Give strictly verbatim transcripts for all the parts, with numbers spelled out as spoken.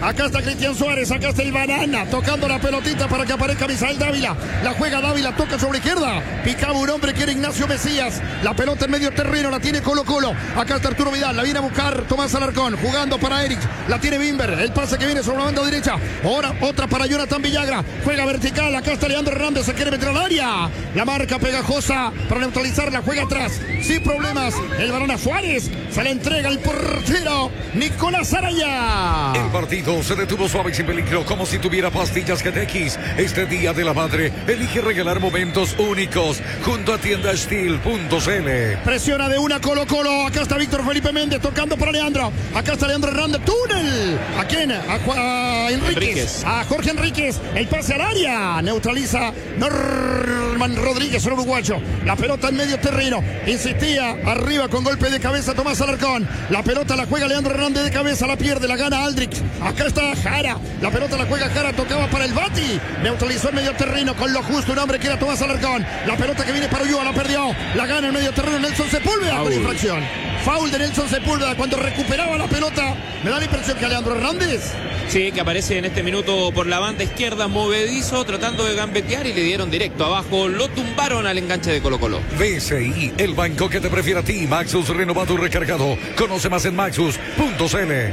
Acá está Cristian Suárez, acá está el Banana, tocando la pelotita para que aparezca Misael Dávila. La juega Dávila, toca sobre izquierda. Picaba un hombre que era Ignacio Mesías. La pelota en medio terreno, la tiene Colo Colo. Acá está Arturo Vidal, la viene a buscar Tomás Alarcón, jugando para Eric. La tiene Bimber, el pase que viene sobre la banda derecha. Ahora otra para Jonathan Villagra. Juega vertical, acá está Leandro Hernández, se quiere meter al área. La marca pegajosa para neutralizarla, juega atrás, sin problemas. El Banana Suárez, se la entrega el portero Nicolás Araya. El partido se detuvo suave y sin peligro, como si tuviera pastillas G T X. Este Día de la Madre, elige regalar momentos únicos junto a tienda steel punto c l. Presiona de una Colo Colo. Acá está Víctor Felipe Méndez tocando para Leandro. Acá está Leandro Hernández. Túnel. ¿A quién? A, a Enríquez. Enríquez. A Jorge Enríquez. El pase al área. Neutraliza Norman Rodríguez, el uruguayo. La pelota en medio terreno. Insistía arriba con golpe de cabeza Tomás Alarcón. La pelota la juega Leandro Hernández de cabeza. La pierde, la gana Aldrich. Acá está Jara. La pelota la juega Jara. Tocaba para el Bati. Neutralizó en medio terreno con lo justo un hombre que era Tomás Alarcón. La pelota que viene para Ulloa. La perdió. La gana en medio terreno Nelson Sepúlveda con infracción. Foul de Nelson Sepúlveda cuando recuperaba la pelota. Me da la impresión que Leandro Hernández. Sí, que aparece en este minuto por la banda izquierda, movedizo, tratando de gambetear y le dieron directo abajo. Lo tumbaron al enganche de Colo Colo. B C I, el banco que te prefiere a ti. Maxus renovado y recargado. Conoce más en maxus punto c l.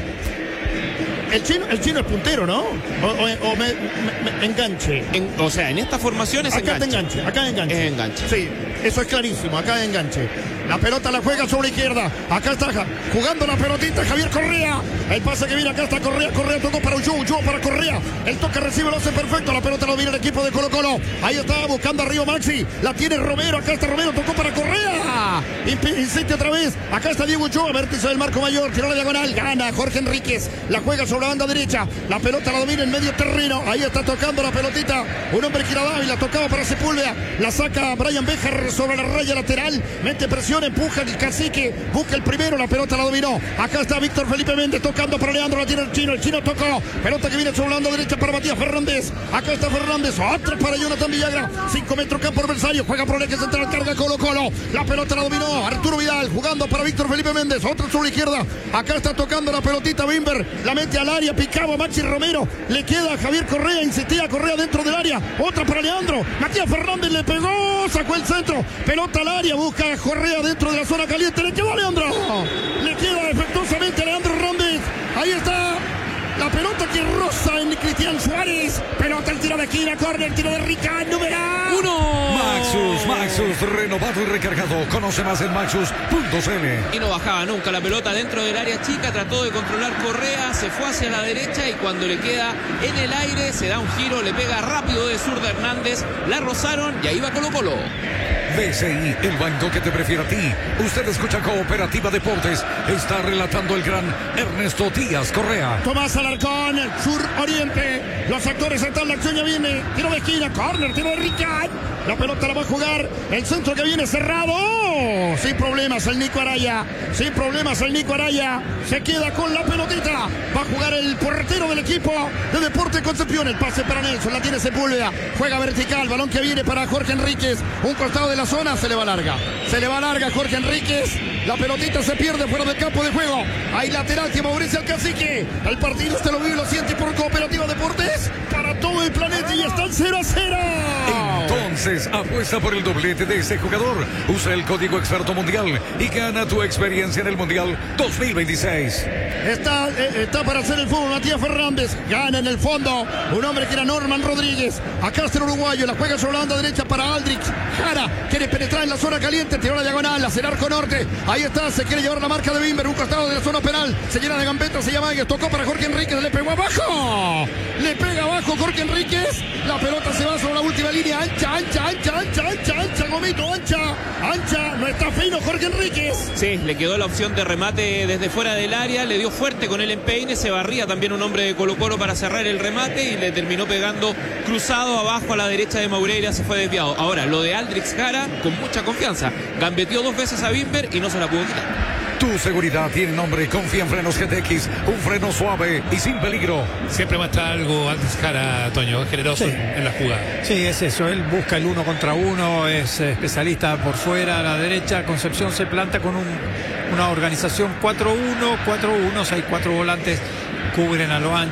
El chino, el chino es puntero, ¿no? O, o, o me, me, me enganche. En, o sea, en esta formación es acá enganche. Acá enganche, acá enganche. Es enganche. Sí, eso es clarísimo, acá es enganche. La pelota la juega sobre la izquierda. Acá está jugando la pelotita Javier Correa. El pase que viene acá está Correa. Correa tocó para Ulloa. Ulloa para Correa. El toque recibe, lo hace perfecto. La pelota lo viene el equipo de Colo Colo. Ahí está buscando arriba Maxi. La tiene Romero. Acá está Romero. Tocó para Correa. Insiste otra vez. Acá está Diego Ulloa. Vértice del marco mayor. Tiró la diagonal. Gana Jorge Enríquez. La juega sobre la banda derecha. La pelota la domina en medio terreno. Ahí está tocando la pelotita. Un hombre que era Dávila. Tocaba para Sepúlveda. La saca Brian Béjar sobre la raya lateral. Mete presión. Empuja el cacique. Busca el primero. La pelota la dominó. Acá está Víctor Felipe Méndez tocando para Leandro. La tiene el chino. El chino tocó. Pelota que viene sobre la banda derecha para Matías Fernández. Acá está Fernández. Otra para Jonathan Villagra. cinco metros campo adversario. Juega por el eje central. Carga Colo Colo. La pelota la dominó Arturo Vidal. Jugando para Víctor Felipe Méndez. Otra sobre la izquierda. Acá está tocando la pelotita Bimber. La mete al área. Picaba Maxi Romero. Le queda a Javier Correa. Insistía Correa dentro del área. Otra para Leandro. Matías Fernández le pegó. Sacó el centro. Pelota al área. Busca a Correa dentro de la zona caliente. Le quedó a Leandro. Le queda defectuosamente a Leandro Hernández. Ahí está. La pelota que roza en Cristian Suárez. Pelota el tiro de esquina, córner, tiro de Rica, número uno. Maxus, Maxus, renovado y recargado. Conoce más en maxus punto c l. Y no bajaba nunca la pelota dentro del área chica. Trató de controlar Correa, se fue hacia la derecha y cuando le queda en el aire se da un giro, le pega rápido de zurda Hernández. La rozaron y ahí va Colo Colo. B C I, el banco que te prefiere a ti. Usted escucha Cooperativa Deportes. Está relatando el gran Ernesto Díaz Correa. Tomás Alarcón, sur oriente. Los actores están, la acción ya viene. Tiro de esquina, córner, tiro de Ricard. La pelota la va a jugar. El centro que viene cerrado. Sin problemas el Nico Araya. Sin problemas el Nico Araya. Se queda con la pelotita. Va a jugar el portero del equipo de Deportes Concepción. El pase para Nelson. La tiene Sepúlveda. Juega vertical. Balón que viene para Jorge Enríquez. Un costado de la zona. Se le va larga. Se le va larga Jorge Enríquez. La pelotita se pierde fuera del campo de juego. Hay lateral que favorece al cacique. El partido usted lo vive y lo siente por Cooperativa Deportes. Para todo el planeta y están cero a cero. Entonces, apuesta por el doblete de ese jugador. Usa el código Experto Mundial y gana tu experiencia en el Mundial dos mil veintiséis. Está, eh, está para hacer el fútbol Matías Fernández. Gana en el fondo un hombre que era Norman Rodríguez. Acá está el uruguayo. La juega sobre la banda derecha para Aldrich. Jara quiere penetrar en la zona caliente. Tiró la diagonal. Hacia el arco norte. Ahí está. Se quiere llevar la marca de Bimber. Un costado de la zona penal. Se llena de gambeta. Se llama Águez. Tocó para Jorge Enríquez. Le pegó abajo. Le pega abajo Jorge Enríquez. La pelota se va sobre la última línea. Ancha, ancha, ancha, ancha, ancha, ancha. Gomito, ancha, ancha. No está fino Jorge Enríquez. Sí, le quedó la opción de remate desde fuera del área. Le dio fuerte con el empeine. Se barría también un hombre de Colo Colo para cerrar el remate y le terminó pegando cruzado abajo a la derecha de Maureira. Se fue desviado. Ahora, lo de Aldrich Jara con mucha confianza. Gambeteó dos veces a Bimber y no se la pudo quitar. Tu seguridad tiene nombre. Confía en Frenos G T X. Un freno suave y sin peligro. Siempre muestra algo antes cara, Toño, generoso sí. en la jugada. Sí, es eso. Él busca el uno contra uno. Es especialista por fuera, a la derecha. Concepción se planta con un, una organización cuatro uno, cuatro uno. Hay cuatro volantes. Cubren a lo ancho.